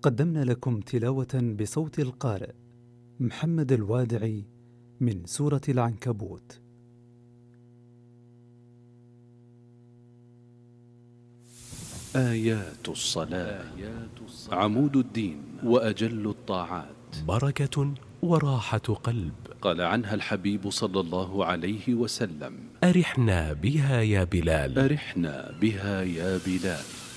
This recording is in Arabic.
قدمنا لكم تلاوة بصوت القارئ محمد الوادعي من سورة العنكبوت. آيات الصلاة عمود الدين وأجل الطاعات، بركة وراحة قلب. قال عنها الحبيب صلى الله عليه وسلم: أرحنا بها يا بلال، أرحنا بها يا بلال.